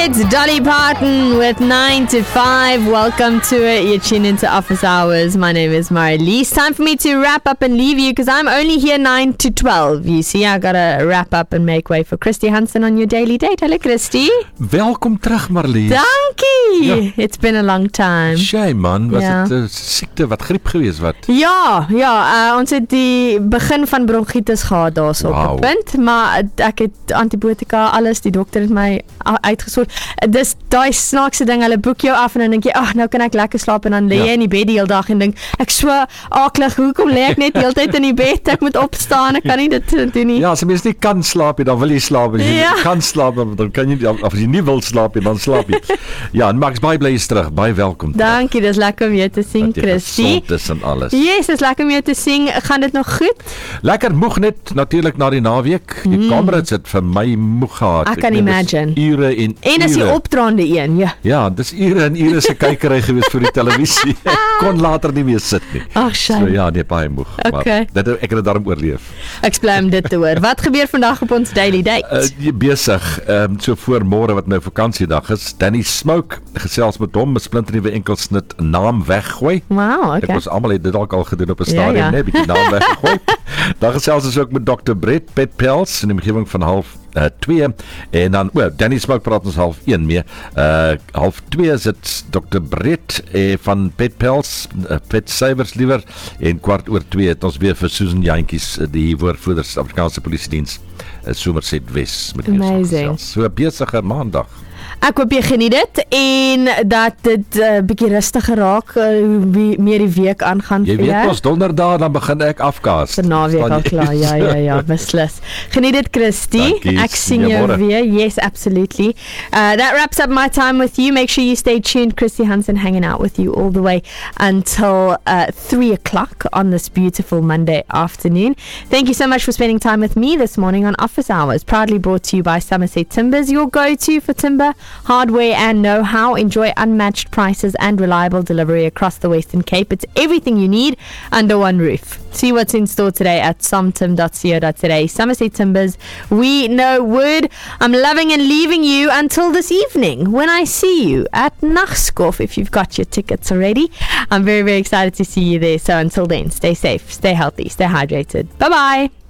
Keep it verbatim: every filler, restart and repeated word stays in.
It's Dolly Parton with nine to five. Welcome to it. You're tuned into Office Hours. My name is Marlies. Time for me to wrap up and leave you because I'm only here nine to twelve. You see, I gotta wrap up and make way for Christy Hansen on your daily date. Hello, Christy. Welkom terug, Marlies. Dankie. Ja. It's been a long time. Shame, man. Was Ja. het uh, siekte, wat griep geweest wat? Ja, ja, uh, ons het die begin van bronchitis gehad daar so Wow. op 'n punt, maar ek het antibiotika, alles, die dokter het my a- uitgesort. Dis daai snaakse ding, hulle boek jou af en dan dink jy, ag, nou kan ek lekker slaap en dan lê jy Ja. in die bed die hele dag en dink, ek so aklig, hoekom lê ek net die hele tyd in die bed? Ek moet opstaan, ek kan nie dit doen nie. Ja, as jy mens nie kan slaap nie, dan wil jy slaap. As jy Ja. kan slaap, dan kan jy nie, of as jy nie wil slaap nie, dan slaap jy. Ja, en Max, baie bly jy's terug. Baie welkom terug. Dankie, dis lekker om jou te sien, Dat jy Christy. gesond is en alles. Yes, dis lekker om jou te sien. Gaan dit nog goed? Lekker moeg net natuurlik na die naweek. Die mm. Comrades het vir my moeg gehad. I can meen, dis imagine. Ure en En as jy ure. opdraande een, ja. Ja, dis ure en ure se kykery gewees vir die televisie. Ek kon later nie meer sit nie. Ag, So shame. ja, nee, baie moeg. Okay. Maar dit, ek het dit daarom oorleef. Ek bly om dit te hoor. Wat gebeur vandag op ons daily date? Uh, jy besig, um, so voor môre wat nou vakansiedag is, Danny Smoke, gesels met hom, 'n splinternuwe enkelsnit naam weggooi. Wow, Ek okay. ons almal het dit dalk al gedoen op 'n Ja, stadium, ja. net 'n bietjie naam weggegooi. Dan gesels ons ook met dokter Brett Petpels in die omgewing van half uh, twee en dan, well, Danny Smoke praat ons half een mee. Uh, half twee is dit dokter Brett eh, van Petpels, uh, Pet Savers liewer, en kwart oor twee het ons weer vir Susan Jantjies, die woordvoerder Suid-Afrikaanse Polisie-diens, uh, Somerset Wes met ons Amazing. gesels. So 'n besige maandag. Ek hoop jy geniet dit en dat dit 'n uh, bietjie rustiger raak uh, hoe meer die week aangaan Jy vir weet jou. ons donderdag dan begin ek afkaas. Vir naweek al Verstaan jy? klaar. Ja, ja, ja, beslis. Geniet dit, Christy. Dankie, Ek sien jou goeiemôre. weer. Yes, absolutely. Uh, that wraps up my time with you. Make sure you stay tuned. Christy Hansen hanging out with you all the way until uh, three o'clock on this beautiful Monday afternoon. Thank you so much for spending time with me this morning on Office Hours. Proudly brought to you by Somerset Timbers, your go-to for timber, hardware and know-how. Enjoy unmatched prices and reliable delivery across the Western Cape. It's everything you need under one roof. See what's in store today at somtim dot co dot za. Somerset Timbers, we know wood. I'm loving and leaving you until this evening when I see you at Nachtskof if you've got your tickets already. I'm very, very excited to see you there. So until then, stay safe, stay healthy, stay hydrated. Bye-bye.